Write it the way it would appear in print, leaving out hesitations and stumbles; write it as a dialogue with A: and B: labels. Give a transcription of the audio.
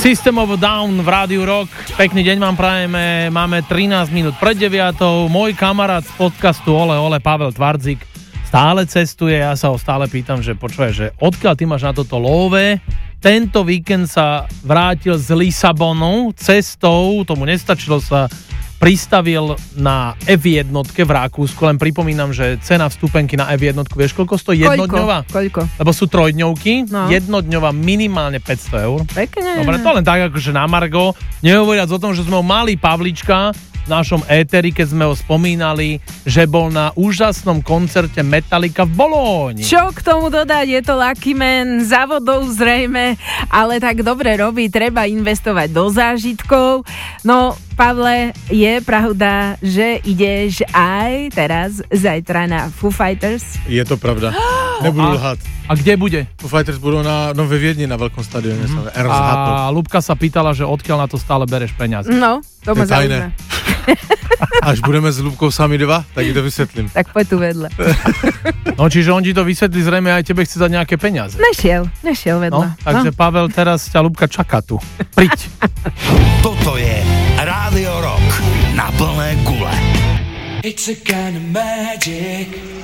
A: System of a Down v Rádiu Rock. Pekný deň vám prajeme, máme 13 minút pred 9. Môj kamarát z podcastu Ole Ole, Pavel Tvardzik, stále cestuje. Ja sa ho stále pýtam, že počúvaj, že odkiaľ ty máš na toto love? Tento víkend sa vrátil z Lisabonu cestou, tomu nestačilo, sa pristavil na F1 v Rakúsku, len pripomínam, že cena vstupenky na F1, vieš koľko stojí? Jednodňová?
B: Koľko?
A: Lebo sú trojdňovky, jednodňová minimálne 500 eur.
B: Pekne.
A: Dobre, to len tak akože na margo, nehovoriac o tom, že sme mali Pavlička v našom éteri, keď sme ho spomínali, že bol na úžasnom koncerte Metallica v Bolóni.
B: Čo k tomu dodať, je to Lucky Man, závodov zrejme, ale tak dobre robí, treba investovať do zážitkov. No, Pavle, je pravda, že ideš aj teraz, zajtra na Foo Fighters?
C: Je to pravda, nebudu lhať.
A: A kde bude?
C: Foo Fighters budú na Nové Viedni, na veľkom stadióne.
A: A Ľubka sa pýtala, že odkiaľ na to stále bereš peniaze.
B: No, to ma zaujíma.
C: Až budeme s Ľubkou sami dva, tak to vysvetlím.
B: Tak poď tu vedľa.
A: No, čiže on ti to vysvetlí, zrejme aj tebe chce dať nejaké peniaze.
B: Nešiel vedľa.
A: No, takže Pavel, teraz ťa Ľubka čaká tu. Priď.
D: Toto je Rádio Rock na plné gule.
E: It's a kind of magic.